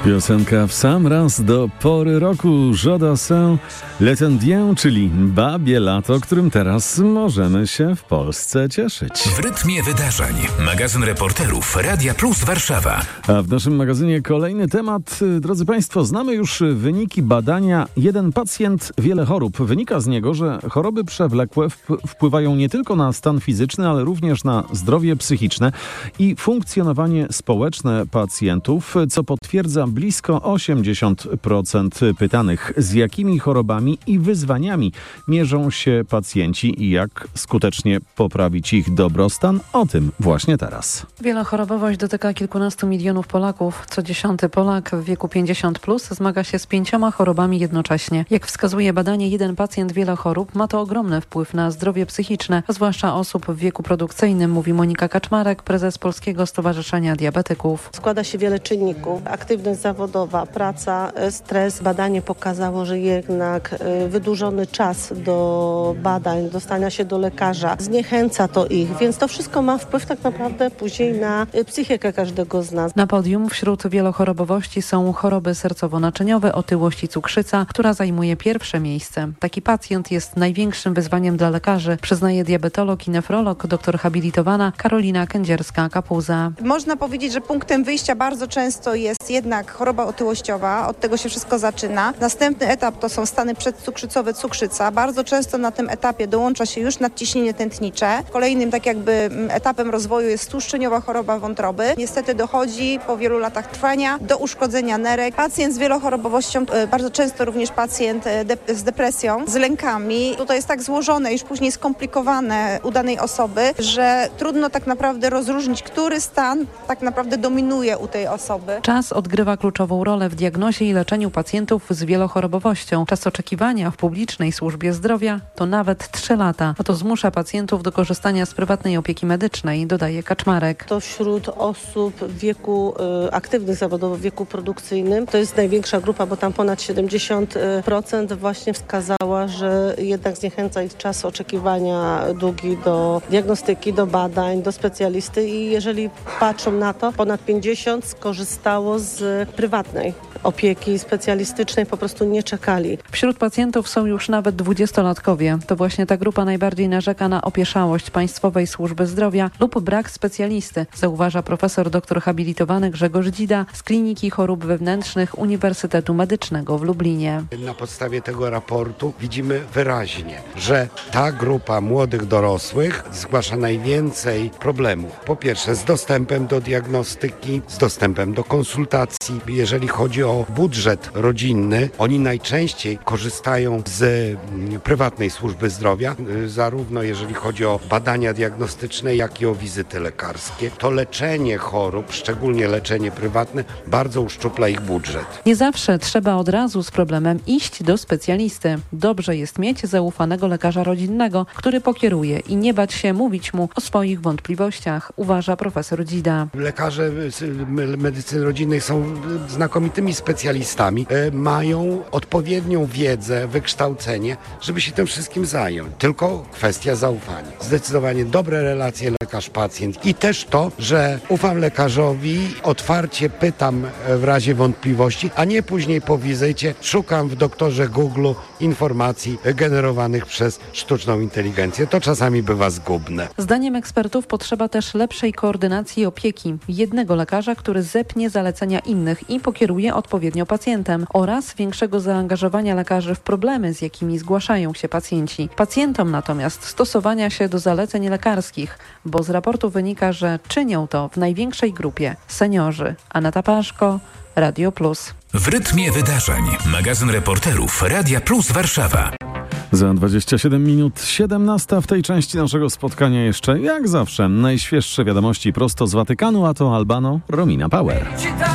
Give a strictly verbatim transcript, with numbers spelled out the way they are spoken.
Piosenka w sam raz do pory roku Jodassin L'Étendien, czyli babie lato, którym teraz możemy się w Polsce cieszyć. W rytmie wydarzeń. Magazyn reporterów Radia Plus Warszawa. A w naszym magazynie kolejny temat. Drodzy Państwo, znamy już wyniki badania Jeden pacjent, wiele chorób. Wynika z niego, że choroby przewlekłe wpływają nie tylko na stan fizyczny, ale również na zdrowie psychiczne i funkcjonowanie społeczne pacjentów, co potwierdza blisko osiemdziesiąt procent pytanych. Z jakimi chorobami i wyzwaniami mierzą się pacjenci i jak skutecznie poprawić ich dobrostan? O tym właśnie teraz. Wielochorobowość dotyka kilkunastu milionów Polaków. Co dziesiąty Polak w wieku pięćdziesiąt plus zmaga się z pięcioma chorobami jednocześnie. Jak wskazuje badanie Jeden pacjent, wiele chorób, ma to ogromny wpływ na zdrowie psychiczne, zwłaszcza osób w wieku produkcyjnym, mówi Monika Kaczmarek, prezes Polskiego Stowarzyszenia Diabetyków. Składa się wiele czynników. Aktywność zawodowa, praca, stres. Badanie pokazało, że jednak wydłużony czas do badań, dostania się do lekarza zniechęca to ich, więc to wszystko ma wpływ tak naprawdę później na psychikę każdego z nas. Na podium wśród wielochorobowości są choroby sercowo-naczyniowe, otyłość i cukrzyca, która zajmuje pierwsze miejsce. Taki pacjent jest największym wyzwaniem dla lekarzy, przyznaje diabetolog i nefrolog, doktor habilitowana Karolina Kędzierska-Kapuza. Można powiedzieć, że punktem wyjścia bardzo często jest jednak choroba otyłościowa, od tego się wszystko zaczyna. Następny etap to są stany przedcukrzycowe, cukrzyca. Bardzo często na tym etapie dołącza się już nadciśnienie tętnicze. Kolejnym tak jakby etapem rozwoju jest stłuszczeniowa choroba wątroby. Niestety dochodzi po wielu latach trwania do uszkodzenia nerek. Pacjent z wielochorobowością, bardzo często również pacjent de- z depresją, z lękami. Tutaj jest tak złożone, już później skomplikowane u danej osoby, że trudno tak naprawdę rozróżnić, który stan tak naprawdę dominuje u tej osoby. Czas odgrywa kluczową rolę w diagnozie i leczeniu pacjentów z wielochorobowością. Czas oczekiwania w publicznej służbie zdrowia to nawet trzy lata. A to zmusza pacjentów do korzystania z prywatnej opieki medycznej, dodaje Kaczmarek. To wśród osób w wieku y, aktywnych zawodowo, w wieku produkcyjnym, to jest największa grupa, bo tam ponad siedemdziesiąt procent właśnie wskazała, że jednak zniechęca ich czas oczekiwania długi do diagnostyki, do badań, do specjalisty i jeżeli patrzą na to, ponad pięćdziesiąt skorzystało z prywatnej opieki specjalistycznej, po prostu nie czekali. Wśród pacjentów są już nawet dwudziestolatkowie. To właśnie ta grupa najbardziej narzeka na opieszałość Państwowej Służby Zdrowia lub brak specjalisty, zauważa profesor doktor habilitowany Grzegorz Dzida z Kliniki Chorób Wewnętrznych Uniwersytetu Medycznego w Lublinie. Na podstawie tego raportu widzimy wyraźnie, że ta grupa młodych dorosłych zgłasza najwięcej problemów. Po pierwsze z dostępem do diagnostyki, z dostępem do konsultacji. Jeżeli chodzi o budżet rodzinny, oni najczęściej korzystają z prywatnej służby zdrowia, zarówno jeżeli chodzi o badania diagnostyczne, jak i o wizyty lekarskie. To leczenie chorób, szczególnie leczenie prywatne, bardzo uszczupla ich budżet. Nie zawsze trzeba od razu z problemem iść do specjalisty. Dobrze jest mieć zaufanego lekarza rodzinnego, który pokieruje i nie bać się mówić mu o swoich wątpliwościach, uważa profesor Dzida. Lekarze medycyny rodzinnej są znakomitymi specjalistami, mają odpowiednią wiedzę, wykształcenie, żeby się tym wszystkim zająć. Tylko kwestia zaufania. Zdecydowanie dobre relacje lekarz-pacjent i też to, że ufam lekarzowi, otwarcie pytam w razie wątpliwości, a nie później po wizycie szukam w doktorze Google informacji generowanych przez sztuczną inteligencję. To czasami bywa zgubne. Zdaniem ekspertów potrzeba też lepszej koordynacji opieki. Jednego lekarza, który zepnie zalecenia innych i pokieruje odpowiednio pacjentem oraz większego zaangażowania lekarzy w problemy, z jakimi zgłaszają się pacjenci. Pacjentom natomiast stosowania się do zaleceń lekarskich, bo z raportu wynika, że czynią to w największej grupie seniorzy. Aneta Paszko, Radio Plus. W rytmie wydarzeń. Magazyn reporterów Radia Plus Warszawa. Za dwadzieścia siedem minut siedemnasta w tej części naszego spotkania jeszcze, jak zawsze, najświeższe wiadomości prosto z Watykanu, a to Albano Romina Power.